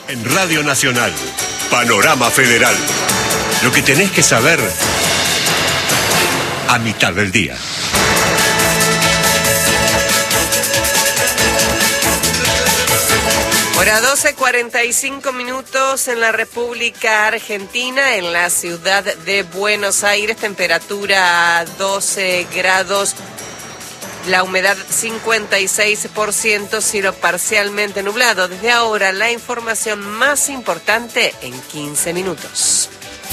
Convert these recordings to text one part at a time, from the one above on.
En Radio Nacional, Panorama Federal. Lo que tenés que saber a mitad del día. Hora 12:45 en la República Argentina, en la ciudad de Buenos Aires, temperatura 12 grados, la humedad 56%, cielo parcialmente nublado. Desde ahora, la información más importante en 15 minutos.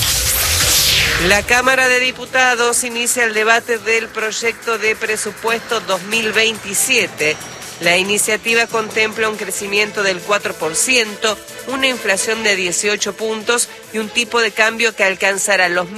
La Cámara de Diputados inicia el debate del proyecto de presupuesto 2027. La iniciativa contempla un crecimiento del 4%, una inflación de 18 puntos y un tipo de cambio que alcanzará los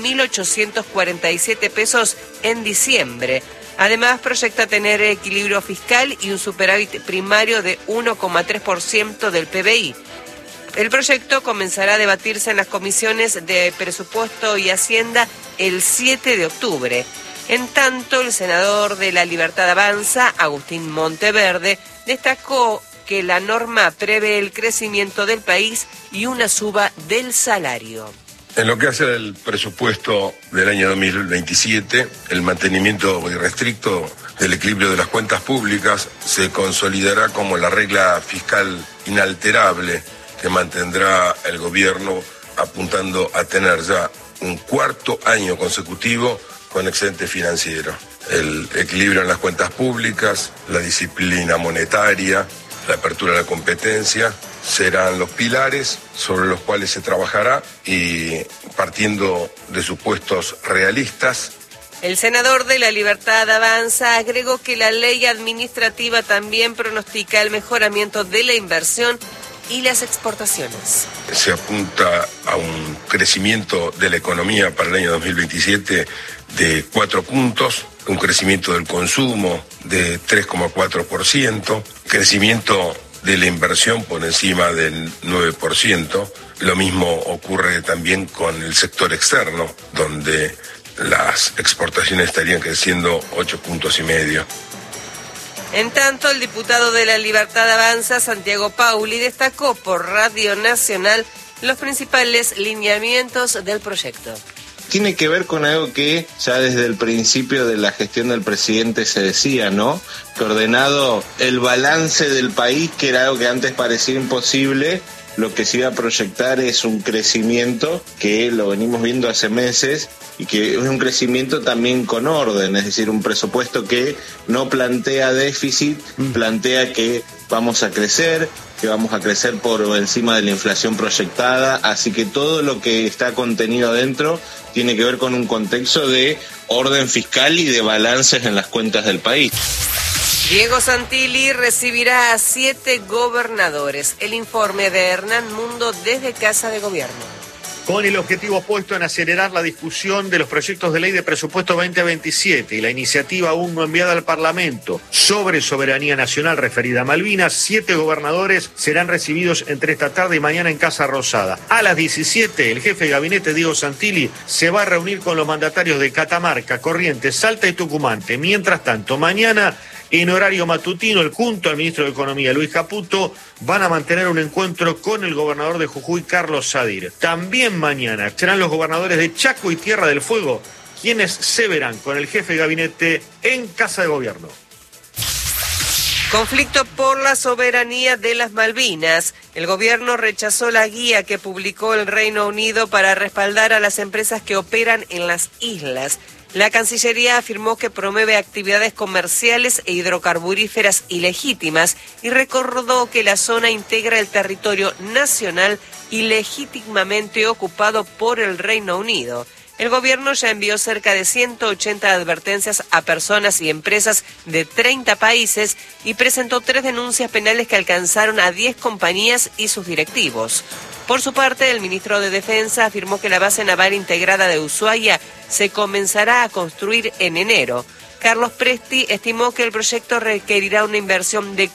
1.847 pesos en diciembre. Además, proyecta tener equilibrio fiscal y un superávit primario de 1,3% del PBI. El proyecto comenzará a debatirse en las comisiones de Presupuesto y Hacienda el 7 de octubre. En tanto, el senador de La Libertad Avanza, Agustín Monteverde, destacó que la norma prevé el crecimiento del país y una suba del salario. En lo que hace al presupuesto del año 2027, el mantenimiento irrestricto del equilibrio de las cuentas públicas se consolidará como la regla fiscal inalterable que mantendrá el gobierno, apuntando a tener ya un cuarto año consecutivo con excedente financiero. El equilibrio en las cuentas públicas, la disciplina monetaria, la apertura de la competencia serán los pilares sobre los cuales se trabajará y partiendo de supuestos realistas. El senador de La Libertad Avanza agregó que la ley administrativa también pronostica el mejoramiento de la inversión y las exportaciones. Se apunta a un crecimiento de la economía para el año 2027 de 4 puntos, un crecimiento del consumo de 3,4%, crecimiento de la inversión por encima del 9%. Lo mismo ocurre también con el sector externo, donde las exportaciones estarían creciendo 8,5 puntos. En tanto, el diputado de La Libertad Avanza, Santiago Pauli, destacó por Radio Nacional los principales lineamientos del proyecto. Tiene que ver con algo que ya desde el principio de la gestión del presidente se decía, ¿no? Que ordenado el balance del país, que era algo que antes parecía imposible, lo que se iba a proyectar es un crecimiento que lo venimos viendo hace meses y que es un crecimiento también con orden, es decir, un presupuesto que no plantea déficit, plantea que vamos a crecer, por encima de la inflación proyectada, así que todo lo que está contenido adentro tiene que ver con un contexto de orden fiscal y de balances en las cuentas del país. Diego Santilli recibirá a 7 gobernadores. El informe de Hernán Mundo desde Casa de Gobierno. Con el objetivo puesto en acelerar la discusión de los proyectos de ley de presupuesto 2027 y la iniciativa aún no enviada al Parlamento sobre soberanía nacional referida a Malvinas, 7 gobernadores serán recibidos entre esta tarde y mañana en Casa Rosada. A las 17, el jefe de gabinete Diego Santilli se va a reunir con los mandatarios de Catamarca, Corrientes, Salta y Tucumán. Mientras tanto, mañana, en horario matutino, junto al ministro de Economía, Luis Caputo, van a mantener un encuentro con el gobernador de Jujuy, Carlos Sadir. También mañana serán los gobernadores de Chaco y Tierra del Fuego quienes se verán con el jefe de gabinete en Casa de Gobierno. Conflicto por la soberanía de las Malvinas. El gobierno rechazó la guía que publicó el Reino Unido para respaldar a las empresas que operan en las islas. La Cancillería afirmó que promueve actividades comerciales e hidrocarburíferas ilegítimas y recordó que la zona integra el territorio nacional ilegítimamente ocupado por el Reino Unido. El gobierno ya envió cerca de 180 advertencias a personas y empresas de 30 países y presentó 3 denuncias penales que alcanzaron a 10 compañías y sus directivos. Por su parte, el ministro de Defensa afirmó que la base naval integrada de Ushuaia se comenzará a construir en enero. Carlos Presti estimó que el proyecto requerirá una inversión de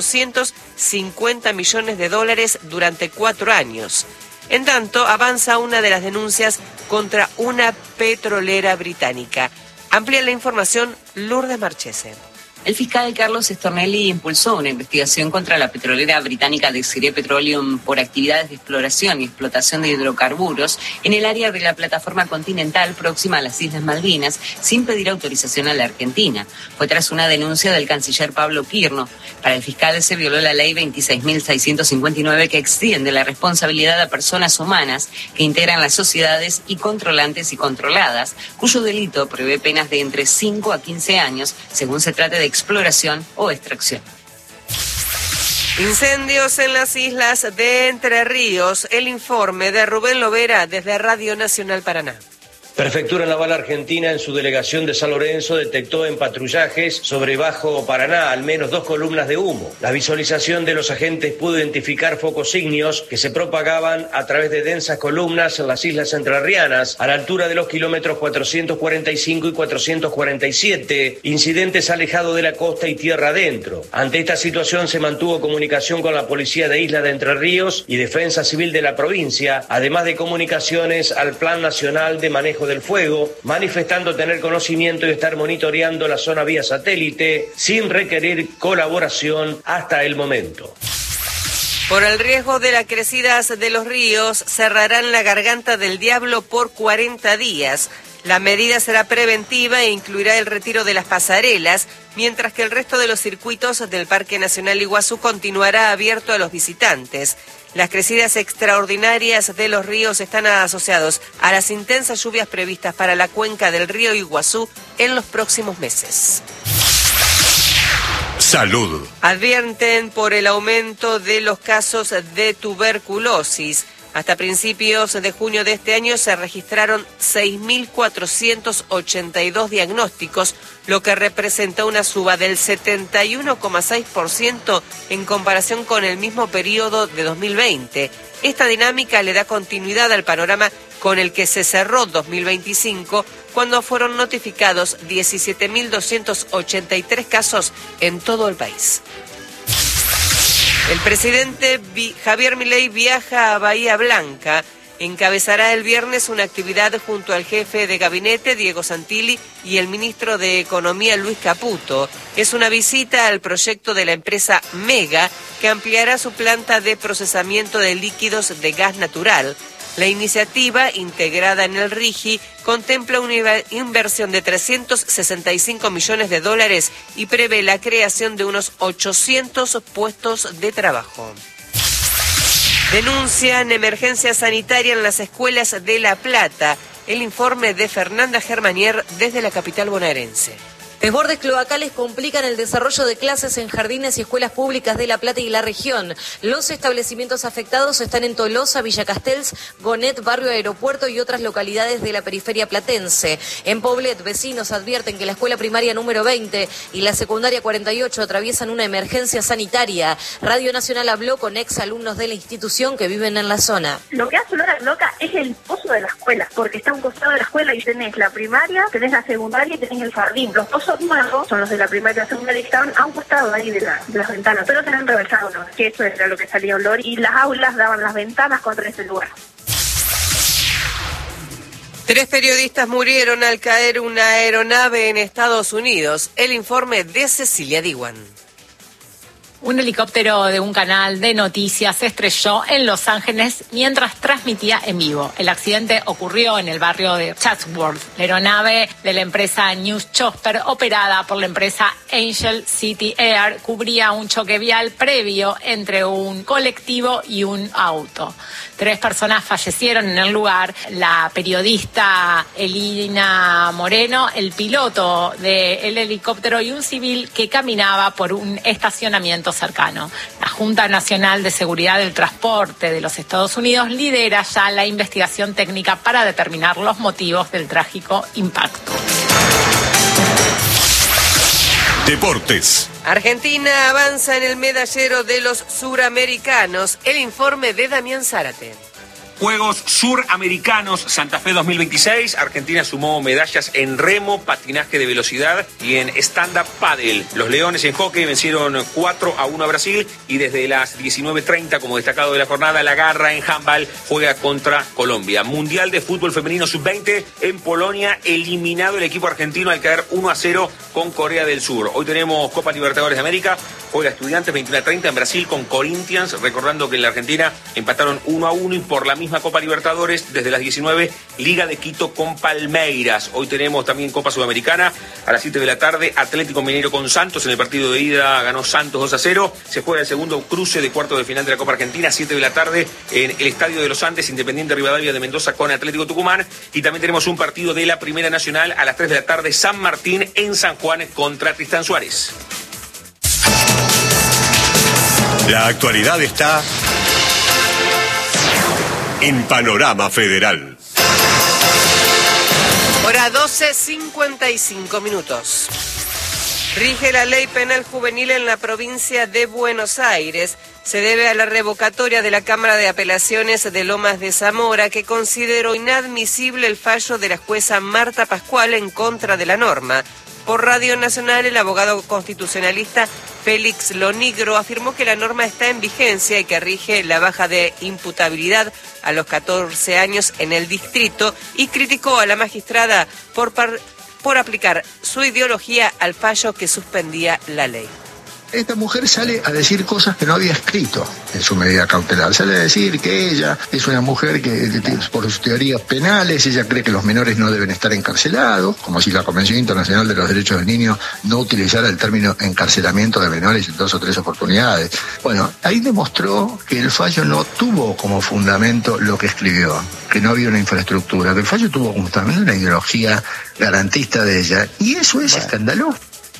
$450 millones durante 4 años. En tanto, avanza una de las denuncias contra una petrolera británica. Amplía la información Lourdes Marchese. El fiscal Carlos Stornelli impulsó una investigación contra la petrolera británica Desiree Petroleum por actividades de exploración y explotación de hidrocarburos en el área de la plataforma continental próxima a las Islas Malvinas, sin pedir autorización a la Argentina. Fue tras una denuncia del canciller Pablo Quirno. Para el fiscal se violó la ley 26.659 que extiende la responsabilidad a personas humanas que integran las sociedades y controlantes y controladas, cuyo delito prevé penas de entre 5 a 15 años, según se trate de exploración o extracción. Incendios en las islas de Entre Ríos. El informe de Rubén Lovera desde Radio Nacional Paraná. Prefectura Naval Argentina, en su delegación de San Lorenzo, detectó en patrullajes sobre Bajo Paraná al menos 2 columnas de humo. La visualización de los agentes pudo identificar focos ígneos que se propagaban a través de densas columnas en las islas entrerrianas, a la altura de los kilómetros 445 y 447, incidentes alejados de la costa y tierra adentro. Ante esta situación se mantuvo comunicación con la Policía de Isla de Entre Ríos y Defensa Civil de la provincia, además de comunicaciones al Plan Nacional de Manejo del Fuego, manifestando tener conocimiento y estar monitoreando la zona vía satélite sin requerir colaboración hasta el momento. Por el riesgo de las crecidas de los ríos, cerrarán la Garganta del Diablo por 40 días. La medida será preventiva e incluirá el retiro de las pasarelas, mientras que el resto de los circuitos del Parque Nacional Iguazú continuará abierto a los visitantes. Las crecidas extraordinarias de los ríos están asociados a las intensas lluvias previstas para la cuenca del río Iguazú en los próximos meses. Salud. Advierten por el aumento de los casos de tuberculosis. Hasta principios de junio de este año se registraron 6.482 diagnósticos, lo que representa una suba del 71,6% en comparación con el mismo periodo de 2020. Esta dinámica le da continuidad al panorama con el que se cerró 2025, cuando fueron notificados 17.283 casos en todo el país. El presidente Javier Milei viaja a Bahía Blanca. Encabezará el viernes una actividad junto al jefe de gabinete, Diego Santilli, y el ministro de Economía, Luis Caputo. Es una visita al proyecto de la empresa Mega, que ampliará su planta de procesamiento de líquidos de gas natural. La iniciativa, integrada en el RIGI, contempla una inversión de $365 millones y prevé la creación de unos 800 puestos de trabajo. Denuncian emergencia sanitaria en las escuelas de La Plata. El informe de Fernanda Germanier desde la capital bonaerense. Desbordes cloacales complican el desarrollo de clases en jardines y escuelas públicas de La Plata y la región. Los establecimientos afectados están en Tolosa, Villa Castells, Gonet, Barrio Aeropuerto y otras localidades de la periferia platense. En Poblet, vecinos advierten que la escuela primaria número 20 y la secundaria 48 atraviesan una emergencia sanitaria. Radio Nacional habló con exalumnos de la institución que viven en la zona. Lo que hace olor a cloaca es el pozo de la escuela, porque está a un costado de la escuela y tenés la primaria, tenés la secundaria y tenés el jardín. Los pozos nuevos son los de la primaria y la secundaria que estaban a un costado ahí de las ventanas, pero se han reversado, ¿no? Que eso era lo que salía olor y las aulas daban las ventanas contra ese lugar. 3 periodistas murieron al caer una aeronave en Estados Unidos. El informe de Cecilia Diwan. Un helicóptero de un canal de noticias se estrelló en Los Ángeles mientras transmitía en vivo. El accidente ocurrió en el barrio de Chatsworth. La aeronave de la empresa News Chopper, operada por la empresa Angel City Air, cubría un choque vial previo entre un colectivo y un auto. 3 personas fallecieron en el lugar: la periodista Elina Moreno, el piloto del helicóptero y un civil que caminaba por un estacionamiento cercano. La Junta Nacional de Seguridad del Transporte de los Estados Unidos lidera ya la investigación técnica para determinar los motivos del trágico impacto. Deportes. Argentina avanza en el medallero de los suramericanos. El informe de Damián Zárate. Juegos Suramericanos Santa Fe 2026. Argentina sumó medallas en remo, patinaje de velocidad y en stand-up paddle. Los Leones en hockey vencieron 4-1 a Brasil y desde las 19:30, como destacado de la jornada, la Garra en handball juega contra Colombia. Mundial de Fútbol Femenino Sub-20 en Polonia, eliminado el equipo argentino al caer 1-0 con Corea del Sur. Hoy tenemos Copa Libertadores de América, juega Estudiantes 21:30 en Brasil con Corinthians, recordando que en la Argentina empataron 1-1 y por la misma Copa Libertadores desde las 19, Liga de Quito con Palmeiras. Hoy tenemos también Copa Sudamericana a las 7 de la tarde, Atlético Mineiro con Santos. En el partido de ida ganó Santos 2-0. Se juega el segundo cruce de cuarto de final de la Copa Argentina, 7 de la tarde en el Estadio de los Andes, Independiente Rivadavia de Mendoza con Atlético Tucumán. Y también tenemos un partido de la Primera Nacional a las 3 de la tarde, San Martín en San Juan contra Tristán Suárez. La actualidad está en Panorama Federal. Hora 12:55. Rige la ley penal juvenil en la provincia de Buenos Aires. Se debe a la revocatoria de la Cámara de Apelaciones de Lomas de Zamora, que consideró inadmisible el fallo de la jueza Marta Pascual en contra de la norma. Por Radio Nacional, el abogado constitucionalista Félix Lonigro afirmó que la norma está en vigencia y que rige la baja de imputabilidad a los 14 años en el distrito y criticó a la magistrada por aplicar su ideología al fallo que suspendía la ley. Esta mujer sale a decir cosas que no había escrito en su medida cautelar. Sale a decir que ella es una mujer que, por sus teorías penales, ella cree que los menores no deben estar encarcelados, como si la Convención Internacional de los Derechos del Niño no utilizara el término encarcelamiento de menores en 2 o 3 oportunidades. Bueno, ahí demostró que el fallo no tuvo como fundamento lo que escribió, que no había una infraestructura, que el fallo tuvo como fundamento una ideología garantista de ella, y eso es escandaloso.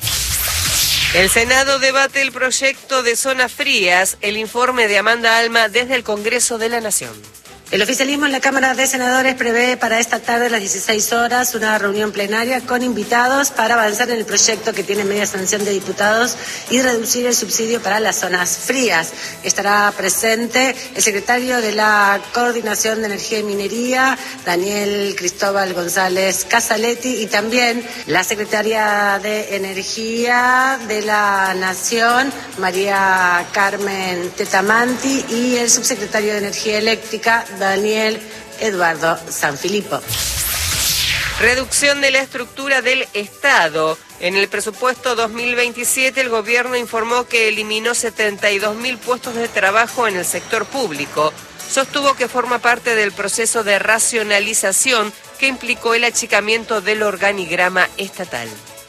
El Senado debate el proyecto de zonas frías, el informe de Amanda Alma desde el Congreso de la Nación. El oficialismo en la Cámara de Senadores prevé para esta tarde a las 16 horas una reunión plenaria con invitados para avanzar en el proyecto que tiene media sanción de diputados y reducir el subsidio para las zonas frías. Estará presente el secretario de la Coordinación de Energía y Minería, Daniel Cristóbal González Casaletti, y también la secretaria de Energía de la Nación, María Carmen Tetamanti, y el subsecretario de Energía Eléctrica, Daniel Eduardo Sanfilippo. Reducción de la estructura del Estado. En el presupuesto 2027, el gobierno informó que eliminó 72.000 puestos de trabajo en el sector público. Sostuvo que forma parte del proceso de racionalización que implicó el achicamiento del organigrama estatal.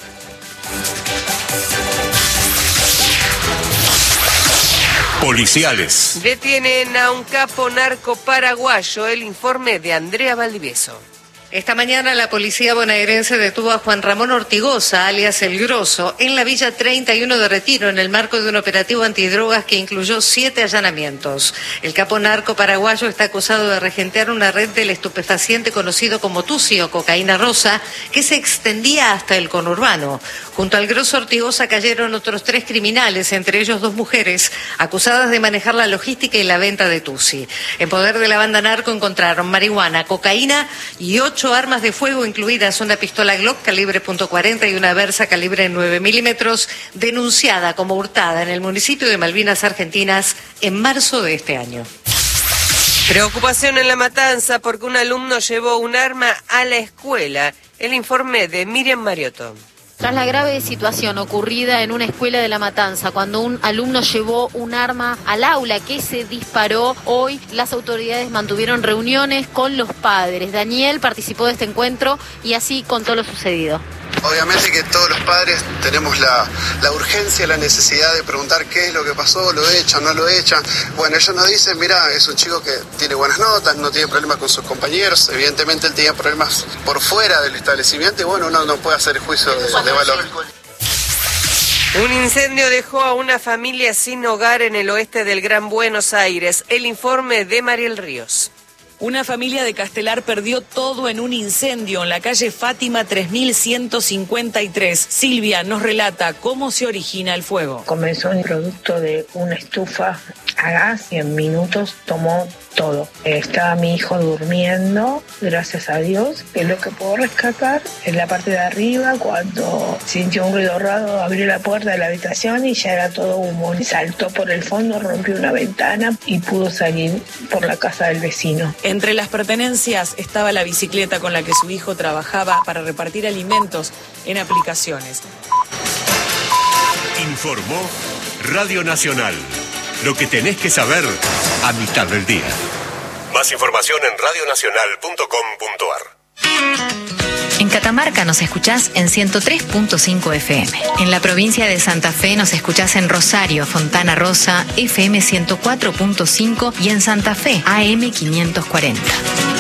Policiales. Detienen a un capo narco paraguayo. El informe de Andrea Valdivieso. Esta mañana la policía bonaerense detuvo a Juan Ramón Ortigosa, alias El Grosso, en la Villa 31 de Retiro, en el marco de un operativo antidrogas que incluyó 7 allanamientos. El capo narco paraguayo está acusado de regentear una red del estupefaciente conocido como tusi o cocaína rosa, que se extendía hasta el conurbano. Junto al Grosso Ortigosa cayeron otros 3 criminales, entre ellos 2 mujeres, acusadas de manejar la logística y la venta de tusi. En poder de la banda narco encontraron marihuana, cocaína y 8 armas de fuego, incluidas una pistola Glock calibre .40 y una Versa calibre 9 milímetros, denunciada como hurtada en el municipio de Malvinas Argentinas en marzo de este año. Preocupación en La Matanza porque un alumno llevó un arma a la escuela. El informe de Miriam Mariotto. Tras la grave situación ocurrida en una escuela de La Matanza, cuando un alumno llevó un arma al aula que se disparó, hoy las autoridades mantuvieron reuniones con los padres. Daniel participó de este encuentro y así contó lo sucedido. Obviamente que todos los padres tenemos la urgencia, la necesidad de preguntar qué es lo que pasó, lo echan, no lo echan. Bueno, ellos nos dicen, mira, es un chico que tiene buenas notas, no tiene problemas con sus compañeros, evidentemente él tenía problemas por fuera del establecimiento y bueno, uno no puede hacer juicio de valor. Un incendio dejó a una familia sin hogar en el oeste del Gran Buenos Aires. El informe de Mariel Ríos. Una familia de Castelar perdió todo en un incendio en la calle Fátima 3153. Silvia nos relata cómo se origina el fuego. Comenzó un producto de una estufa a 100 minutos tomó todo. Estaba mi hijo durmiendo, gracias a Dios, que lo que puedo rescatar en la parte de arriba, cuando sintió un ruido raro, abrió la puerta de la habitación y ya era todo humo. Saltó por el fondo, rompió una ventana y pudo salir por la casa del vecino. Entre las pertenencias estaba la bicicleta con la que su hijo trabajaba para repartir alimentos en aplicaciones. Informó Radio Nacional. Lo que tenés que saber a mitad del día. Más información en radionacional.com.ar. En Catamarca nos escuchás en 103.5 FM. En la provincia de Santa Fe nos escuchás en Rosario, Fontana Rosa, FM 104.5 y en Santa Fe, AM 540.